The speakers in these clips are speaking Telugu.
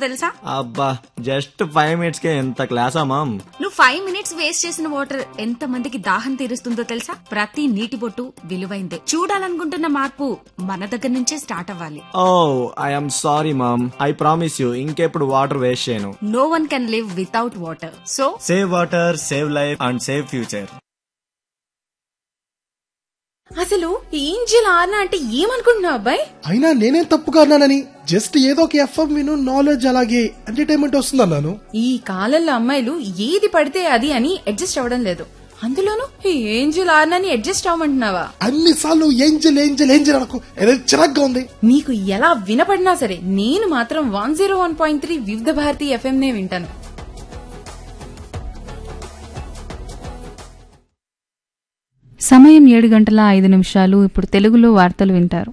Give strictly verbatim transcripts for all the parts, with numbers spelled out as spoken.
తెలుసా? అబ్బా జస్ట్ ఫైవ్ మినిట్స్ కే ఎంత క్లాసా మామ్. నువ్వు ఫైవ్ మినిట్స్ వేస్ట్ చేసిన వాటర్ ఎంత మందికి దాహం తీరుస్తుందో తెలుసా? ప్రతి నీటి బొట్టు విలువైందే. చూడాలనుకుంటున్న మార్పు మన దగ్గర నుంచే స్టార్ట్ అవ్వాలి. ఓ I'm sorry ma'am, I promise you ఇంకెప్పుడు వాటర్ వేస్ట్ చేయను. No one can live without water. So save water, save life and save future. అసలు ఏంజెల్ ఆర్నా అంటే ఏమనుకుంటున్నావు అబ్బాయి? అయినా నేనేం తప్పుగా అన్నానని, జస్ట్ ఏదో ఒక ఎఫ్ఎం విను, నాలెడ్జ్ అలాగే ఎంటర్టైన్మెంట్ వస్తుంది అన్నాను. ఈ కాలంలో అమ్మాయిలు ఏది పడితే అది అని అడ్జస్ట్ అవ్వడం లేదు. అందులోనూ ఈ ఏంజెల్ ఆర్నాని అడ్జస్ట్ అవ్వమంటున్నావా? అన్ని సార్లు ఏంజెల్ ఏంజెల్ ఏంజెల్ అనకు, ఏదో చిరాగ్గా ఉంది. నీకు ఎలా వినపడినా సరే నేను మాత్రం one zero one point three వివిధ భారతి ఎఫ్ఎం నే వింటాను. సమయం ఏడు గంటల ఐదు నిమిషాలు. ఇప్పుడు తెలుగులో వార్తలు వింటారు.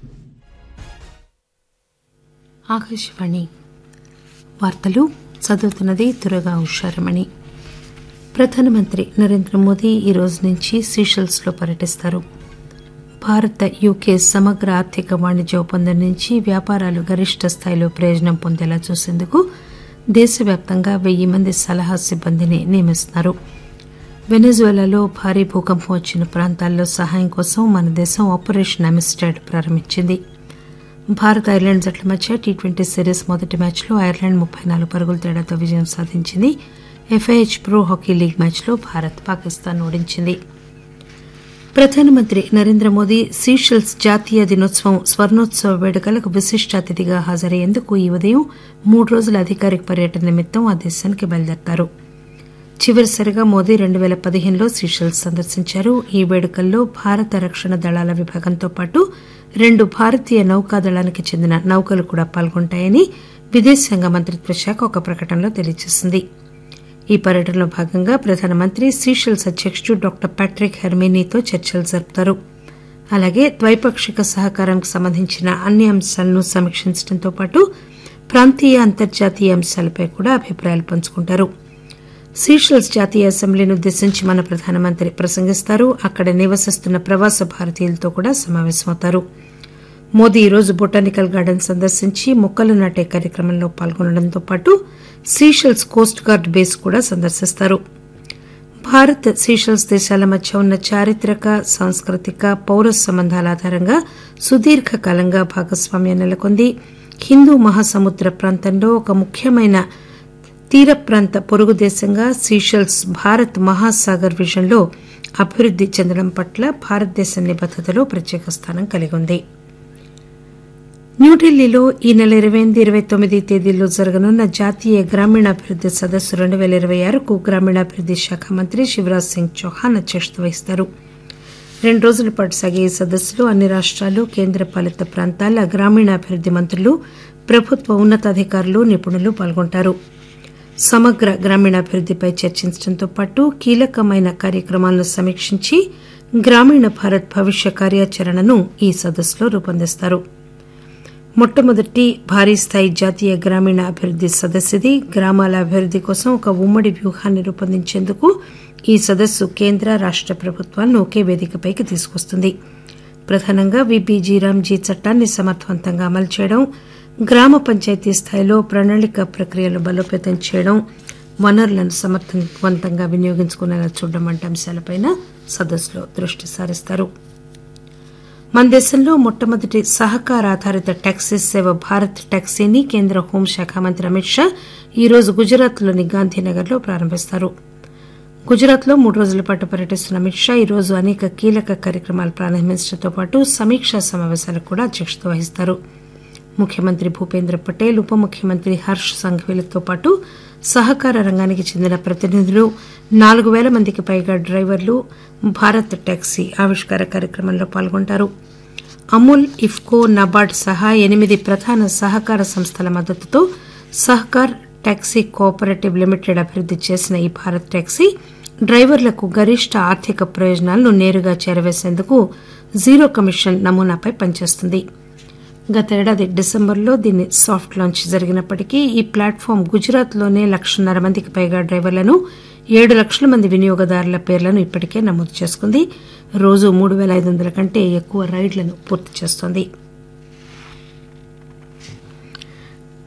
ఆకాశవాణి వార్తలు చదువుతున్నది తురగా ఉషారమణి. ప్రధానమంత్రి నరేంద్ర మోదీ ఈ రోజు నుంచి సీషెల్స్ లో పర్యటిస్తారు. భారత యూకే సమగ్ర ఆర్థిక వాణిజ్య ఒప్పందం నుంచి వ్యాపారాలు గరిష్ట స్థాయిలో ప్రయోజనం పొందేలా చూసేందుకు దేశవ్యాప్తంగా వెయ్యి మంది సలహా సిబ్బందిని నియమిస్తున్నారు. వెనెజువెలాలో భారీ భూకంపం వచ్చిన ప్రాంతాల్లో సహాయం కోసం మన దేశం ఆపరేషన్ అమిస్టాడ్ ప్రారంభించింది. భారత్ ఐర్లాండ్ జట్ల మధ్య టీ ట్వంటీ సిరీస్ మొదటి మ్యాచ్లో ఐర్లాండ్ ముప్పై నాలుగు పరుగుల తేడాతో విజయం సాధించింది. ఎఫ్ఐహెచ్ ప్రో హాకీ లీగ్ మ్యాచ్లో భారత్ పాకిస్తాన్ ఓడించింది. ప్రధానమంత్రి నరేంద్ర మోదీ సీషెల్స్ జాతీయ దినోత్సవం స్వర్ణోత్సవ వేడుకలకు విశిష్ట అతిథిగా హాజరయ్యేందుకు ఈ ఉదయం మూడు రోజుల అధికారిక పర్యటన నిమిత్తం ఆ దేశానికి బయలుదేరతారు. చివరిసారిగా మోదీ రెండు పేల పదిహేనులో సీషెల్స్ సందర్శించారు. ఈ వేడుకల్లో భారత రక్షణ దళాల విభాగంతో పాటు రెండు భారతీయ నౌకాదళానికి చెందిన నౌకలు కూడా పాల్గొంటాయని విదేశాంగ మంత్రిత్వ శాఖ ఒక ప్రకటనలో తెలియజేసింది. ఈ పర్యటనలో భాగంగా ప్రధానమంత్రి సీషెల్స్ అధ్యకుడు డాక్టర్ ప్యాట్రిక్ హెర్మినీతో చర్చలు జరుపుతారు. అలాగే ద్వైపాక్షిక సహకారానికి సంబంధించిన అన్ని అంశాలను సమీక్షించడంతో పాటు ప్రాంతీయ అంతర్జాతీయ అంశాలపై కూడా అభిప్రాయాలు పంచుకుంటారు. సీషెల్స్ జాతీయ అసెంబ్లీని ఉద్దేశించి మన ప్రధానమంత్రి ప్రసంగిస్తారు. అక్కడ నివసిస్తున్న ప్రవాస భారతీయులతో కూడా సమావేశమవుతారు. మోదీ ఈరోజు బొటానికల్ గార్డెన్ సందర్శించి మొక్కలు నాటే కార్యక్రమంలో పాల్గొనడంతో పాటు సీషెల్స్ కోస్ట్ గార్డ్ బేస్ కూడా సందర్శిస్తారు. భారత్ సీషెల్స్ దేశాల మధ్య ఉన్న చారిత్రక, సాంస్కృతిక, పౌర సంబంధాల ఆధారంగా సుదీర్ఘకాలంగా భాగస్వామ్యం నెలకొంది. హిందూ మహాసముద్ర ప్రాంతంలో ఒక ముఖ్యమైన తీర ప్రాంత పొరుగు దేశంగా సీషెల్స్ భారత్ మహాసాగర్ విజన్లో అభివృద్ది చెందడం పట్ల భారతదేశం నిబద్దతలో ప్రత్యేక స్థానం కలిగి ఉంది. న్యూఢిల్లీలో ఈ నెల ఇరవై ఎనిమిది ఇరవై తొమ్మిది తేదీల్లో జరగనున్న జాతీయ గ్రామీణాభివృద్ది సదస్సు రెండు పేల ఇరవై ఆరుకు గ్రామీణాభివృద్ది శాఖ మంత్రి శివరాజ్ సింగ్ చౌహాన్ అధ్యక్షత వహిస్తారు. రెండు రోజుల పాటు సాగే ఈ సదస్సులో అన్ని రాష్టాలు, కేంద్రపాలిత ప్రాంతాల గ్రామీణాభివృద్ది మంత్రులు, ప్రభుత్వ ఉన్నతాధికారులు, నిపుణులు పాల్గొంటారు. సమగ్ర గ్రామీణాభివృద్దిపై చర్చించడంతో పాటు కీలకమైన కార్యక్రమాలను సమీక్షించి గ్రామీణ భారత్ భవిష్య కార్యాచరణను ఈ సదస్సులో రూపొందిస్తారు. మొట్టమొదటి భారీ స్థాయి జాతీయ గ్రామీణ అభివృద్ది సదస్సుది. గ్రామాల అభివృద్ది కోసం ఒక ఉమ్మడి వ్యూహాన్ని రూపొందించేందుకు ఈ సదస్సు కేంద్ర, రాష్ట ప్రభుత్వాలను ఒకే వేదికపైకి తీసుకొస్తుంది. ప్రధానంగా విబీజీ రామ్జీ చట్టాన్ని సమర్థవంతంగా అమలు చేయడం, గ్రామ పంచాయతీ స్థాయిలో ప్రణాళిక ప్రక్రియలు బలోపేతం చేయడం, వనరులను సమర్థవంతంగా వినియోగించుకునేలా చూడడం వంటి అంశాలపై సదస్సులో దృష్టి సారిస్తారు. మన దేశంలో మొట్టమొదటి సహకార ఆధారిత టాక్సీ సేవ భారత్ టాక్సీని కేంద్ర హోంశాఖ మంత్రి అమిత్ షా ఈరోజు గుజరాత్లోని గాంధీనగర్లో ప్రారంభిస్తారు. గుజరాత్లో మూడు రోజుల పాటు పర్యటిస్తున్న అమిత్ షా ఈరోజు అనేక కీలక కార్యక్రమాలు ప్రారంభించడంతో పాటు సమీక్షా సమావేశాలకు కూడా అధ్యక్షత వహిస్తారు. ముఖ్యమంత్రి భూపేంద్ర పటేల్, ఉప ముఖ్యమంత్రి హర్ష్ సంఘవీలతో పాటు సహకార రంగానికి చెందిన ప్రతినిధులు, నాలుగు పేల మందికి పైగా డ్రైవర్లు భారత్ టాక్సీ ఆవిష్కార కార్యక్రమంలో పాల్గొంటారు. అమూల్, ఇఫ్కో, నబార్డ్ సహా ఎనిమిది ప్రధాన సహకార సంస్థల మద్దతుతో సహకార్ టాక్సీ కోఆపరేటివ్ లిమిటెడ్ అభివృద్ది చేసిన ఈ భారత్ టాక్సీ డ్రైవర్లకు గరిష్ట ఆర్థిక ప్రయోజనాలను నేరుగా చేరవేసేందుకు జీరో కమిషన్ నమూనాపై పనిచేస్తుంది. గతేడాది డిసెంబర్లో దీని సాఫ్ట్ లాంచ్ జరిగినప్పటికీ ఈ ప్లాట్ఫామ్ గుజరాత్లోనే లక్షన్నర మందికి పైగా డ్రైవర్లను, ఏడు లక్షల మంది వినియోగదారుల పేర్లను ఇప్పటికే నమోదు చేసుకుంది. రోజు మూడు పేల ఐదు వందల కంటే ఎక్కువ రైడ్లను పూర్తి చేస్తోంది.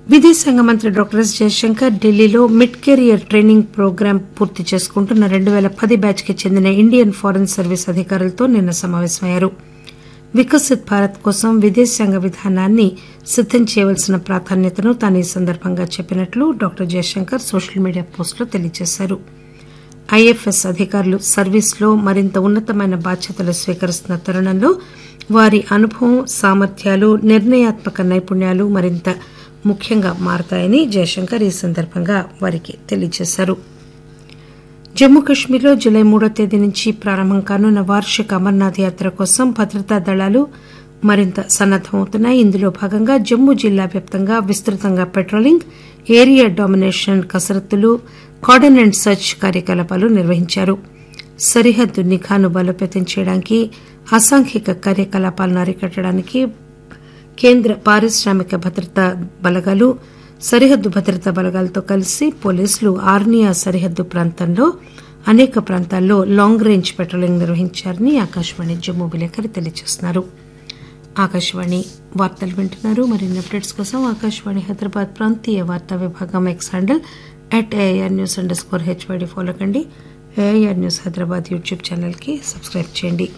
విదేశాంగ మంత్రి డాక్టర్ ఎస్ జయశంకర్ ఢిల్లీలో మిడ్ కెరియర్ ట్రైనింగ్ ప్రోగ్రాం పూర్తి చేసుకుంటున్న రెండు పేల పది బ్యాచ్ కి చెందిన ఇండియన్ ఫారెన్ సర్వీస్ అధికారులతో నిన్న సమావేశమయ్యారు. వికసిత్ భారత్ కోసం విదేశాంగ విధానాన్ని సిద్దం చేయవలసిన ప్రాధాన్యతను తాను ఈ సందర్భంగా చెప్పినట్లు డాక్టర్ జయశంకర్ సోషల్ మీడియా పోస్టులో తెలియజేశారు. ఐఎఫ్ఎస్ అధికారులు సర్వీస్లో మరింత ఉన్నతమైన బాధ్యతలు స్వీకరిస్తున్న తరుణంలో వారి అనుభవం, సామర్థ్యాలు, నిర్ణయాత్మక నైపుణ్యాలు మరింత ముఖ్యంగా మారతాయని జయశంకర్ ఈ సందర్భంగా వారికి తెలియజేశారు. జమ్మూ కశ్మీర్లో జులై మూడో తేదీ నుంచి ప్రారంభం కానున్న వార్షిక అమర్నాథ్ యాత్ర కోసం భద్రతా దళాలు మరింత సన్నద్దమవుతున్నాయి. ఇందులో భాగంగా జమ్మూ జిల్లా వ్యాప్తంగా విస్తృతంగా patrolling, area domination కసరత్తులు, cordon and search కార్యకలాపాలు నిర్వహించారు. సరిహద్దు నిఘాను బలోపేతం చేయడానికి, అసాంఘిక కార్యకలాపాలను అరికట్టడానికి కేంద్ర పారిశ్రామిక భద్రతా బలగాలు, సరిహద్దు భద్రతా బలగాలతో కలిసి పోలీసులు ఆర్నియా సరిహద్దు ప్రాంతంలో అనేక ప్రాంతాల్లో long range patrolling నిర్వహించారని Akashvani Jammu విలేకరి తెలియజేస్తున్నారు. ఆకాశవాణి వార్తలు వింటున్నారు. మరిన్ని అప్డేట్స్ కోసం ఆకాశవాణి హైదరాబాద్ ప్రాంతీయ వార్తా విభాగం X handle at AIR news under score HYD follow కండి. AIR news Hyderabad YouTube channel కి సబ్స్క్రైబ్ చేయండి.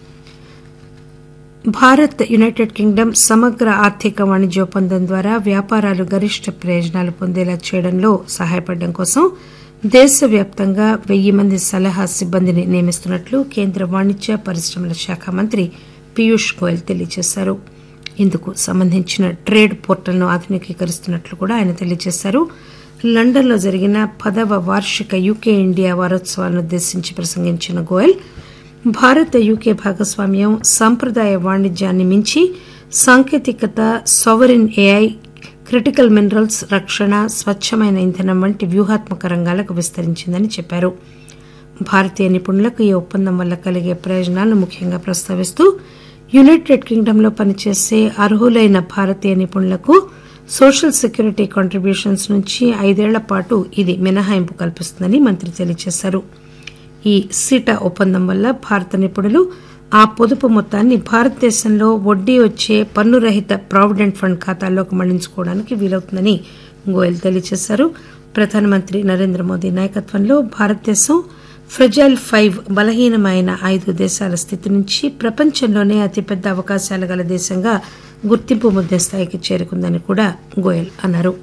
భారత్ యునైటెడ్ కింగ్డమ్ సమగ్ర ఆర్థిక వాణిజ్య ఒప్పందం ద్వారా వ్యాపారాలు గరిష్ట ప్రయోజనాలు పొందేలా చేయడంలో సహాయపడడం కోసం దేశవ్యాప్తంగా వెయ్యి మంది సలహా సిబ్బందిని నియమిస్తున్నట్లు కేంద్ర వాణిజ్య పరిశ్రమల శాఖ మంత్రి పీయూష్ గోయల్ తెలియజేశారు. ఇందుకు సంబంధించిన ట్రేడ్ పోర్టల్ను ఆధునికీకరిస్తున్నట్లు కూడా ఆయన తెలియజేశారు. లండన్లో జరిగిన పదవ వార్షిక యూకే ఇండియా వారోత్సవాలను ఉద్దేశించి ప్రసంగించిన గోయల్ భారత్ యూకే భాగస్వామ్యం సాంప్రదాయ వాణిజ్యాన్ని మించి సాంకేతికత, సావరిన్ ఏఐ, క్రిటికల్ మినరల్స్, రక్షణ, స్వచ్చమైన ఇంధనం వంటి వ్యూహాత్మక రంగాలకు విస్తరించిందని చెప్పారు. భారతీయ నిపుణులకు ఈ ఒప్పందం వల్ల కలిగే ప్రయోజనాలను ముఖ్యంగా ప్రస్తావిస్తూ యునైటెడ్ కింగ్డమ్లో పనిచేసే అర్హులైన భారతీయ నిపుణులకు సోషల్ సెక్యూరిటీ కాంట్రిబ్యూషన్స్ నుంచి ఐదేళ్ల పాటు ఇది మినహాయింపు కల్పిస్తుందని మంత్రి తెలియజేశారు. ఈ సీటా ఒప్పందం వల్ల భారత నిపుణులు ఆ పొదుపు మొత్తాన్ని భారతదేశంలో వడ్డీ వచ్చే పన్నురహిత ప్రావిడెంట్ ఫండ్ ఖాతాల్లోకి మళ్లించుకోవడానికి వీలవుతుందని గోయల్ తెలియజేశారు. ప్రధానమంత్రి నరేంద్ర మోదీ నాయకత్వంలో భారతదేశం ఫ్రెజైల్ ఫైవ్ బలహీనమైన ఐదు దేశాల స్థితి నుంచి ప్రపంచంలోనే అతిపెద్ద అవకాశాలు గల దేశంగా గుర్తింపు ముద్దే స్థాయికి చేరుకుందని కూడా గోయల్ అన్నారు.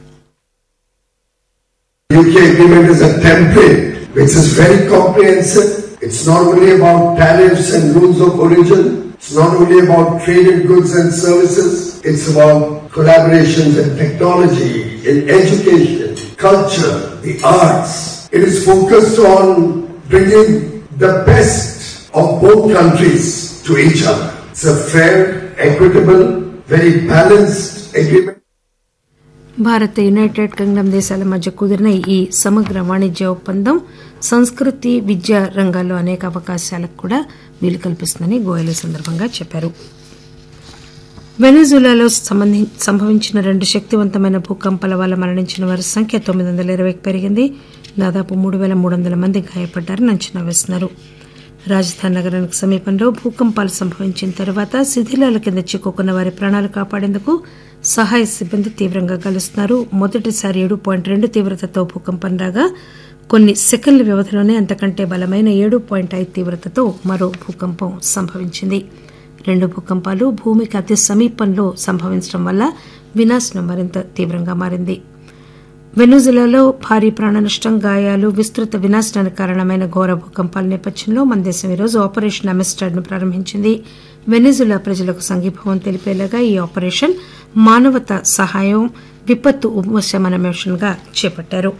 Which is very comprehensive. It's not only about tariffs and rules of origin. It's not only about traded goods and services. It's about collaborations in technology, in education, culture, the arts. It is focused on bringing the best of both countries to each other. It's a fair, equitable, very balanced agreement. Bharat United Kingdom దేశాల మధ్య కుదిరిన ఈ సమగ్ర వాణిజ్య ఒప్పందం సంస్కృతి, విద్యా రంగాల్లో అనేక అవకాశాలకు కూడా వీలు కల్పిస్తుందని గోయల్ ఈ సందర్భంగా చెప్పారు. వెనిజులాలో సంభవించిన రెండు శక్తివంతమైన భూకంపాల వల్ల మరణించిన వారి సంఖ్య తొమ్మిది వందల ఇరవైకి పెరిగింది. దాదాపు మూడు పేల మూడు వందల మంది గాయపడ్డారని అంచనా వేస్తున్నారు. రాజధాని నగరానికి సమీపంలో భూకంపాలు సంభవించిన తర్వాత శిథిలాల కింద చిక్కుకున్న వారి ప్రాణాలు కాపాడేందుకు సహాయ సిబ్బంది తీవ్రంగా గాలిస్తున్నారు. మొదటిసారి ఏడు పాయింట్ రెండు తీవ్రతతో భూకంపం రాగా కొన్ని సెకండ్ల వ్యవధిలోనే అంతకంటే బలమైన ఏడు పాయింట్ ఐదు తీవ్రతతో మరో భూకంపం సంభవించింది. రెండు భూకంపాలు భూమికి అతి సమీపంలో సంభవించడం వల్ల వినాశనం మరింత తీవ్రంగా మారింది. వెనుజులాలో భారీ ప్రాణనష్టం, గాయాలు, విస్తృత వినాశనానికి కారణమైన ఘోర భూకంపాల నేపథ్యంలో మన దేశం ఈరోజు ఆపరేషన్ అమిస్టాడ్ ను ప్రారంభించింది. వెనిజులా ప్రజలకు సంఘీభావం తెలిపేలాగా ఈ ఆపరేషన్ మానవతా సహాయం, విపత్తు ఉపశమన మిషన్ గా చేపట్టారు.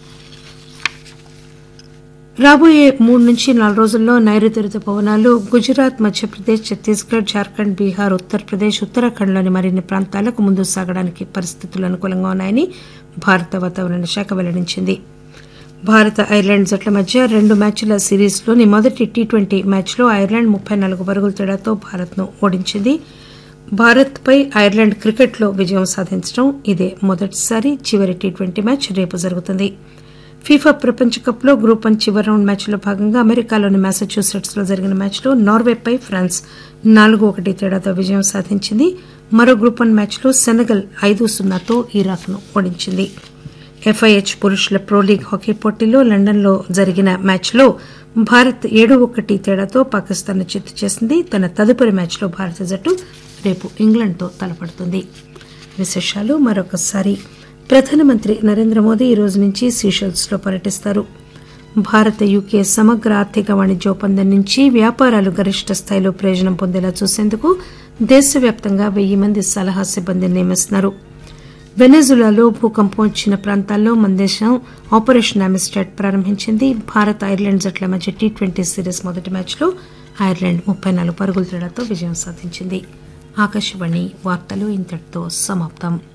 రాబోయే మూడు నుంచి నాలుగు రోజుల్లో నైరుతి రుతుపవనాలు గుజరాత్, మధ్యప్రదేశ్, ఛత్తీస్గఢ్, జార్ఖండ్, బీహార్, ఉత్తరప్రదేశ్, ఉత్తరాఖండ్లోని మరిన్ని ప్రాంతాలకు ముందుకు సాగడానికి పరిస్థితులు అనుకూలంగా ఉన్నాయని భారత వాతావరణ శాఖ వెల్లడించింది. భారత ఐర్లాండ్ జట్ల మధ్య రెండు మ్యాచ్ల సిరీస్లోని మొదటి టీ ట్వంటీ మ్యాచ్లో ఐర్లాండ్ ముప్పై నాలుగు పరుగుల తేడాతో భారత్ను ఓడించింది. భారత్ పై ఐర్లాండ్ క్రికెట్లో విజయం సాధించడం ఇదే మొదటిసారి. చివరి టీ ట్వంటీ మ్యాచ్ రేపు జరుగుతుంది. ఫీఫా ప్రపంచ కప్ లో గ్రూప్ వన్ చివరి రౌండ్ మ్యాచ్లో భాగంగా అమెరికాలోని మ్యాసచ్యూసెట్స్ లో జరిగిన మ్యాచ్లో నార్వేపై ఫ్రాన్స్ నాలుగు ఒకటి తేడాతో విజయం సాధించింది. మరో గ్రూప్ వన్ మ్యాచ్లో సెనగల్ ఐదు సున్నాతో ఇరాక్ను ఓడించింది. ఎఫ్ఐహెచ్ పురుషుల ప్రో లీగ్ హాకీ పోటీలో లండన్లో జరిగిన మ్యాచ్లో భారత్ ఏడు ఒకటి తేడాతో పాకిస్తాన్ను చిత్తు చేసింది. తన తదుపరి మ్యాచ్లో భారత జట్టు రేపు ఇంగ్లాండ్తో తలపడుతుంది. విశేషాలు మరొకసారి. ప్రధానమంత్రి నరేంద్ర మోదీ ఈ రోజు నుంచి సీషెల్స్ లో పర్యటిస్తారు. భారత యూకే సమగ్ర ఆర్థిక వాణిజ్య ఒప్పందం నుంచి వ్యాపారాలు గరిష్ట స్థాయిలో ప్రయోజనం పొందేలా చూసేందుకు దేశవ్యాప్తంగా వెయ్యి మంది సలహా సిబ్బందిని నియమిస్తున్నారు. వెనెజులాలో భూకంపం వచ్చిన ప్రాంతాల్లో మన దేశం ఆపరేషన్ అమిస్టాడ్ ప్రారంభించింది. భారత్ ఐర్లాండ్ జట్ల మధ్య టీ ట్వంటీ సిరీస్ మొదటి మ్యాచ్లో ఐర్లాండ్ ముప్పై నాలుగు పరుగుల తేడాతో విజయం సాధించింది. ఆకాశవాణి వార్తలు ఇంతటితో సమాప్తం.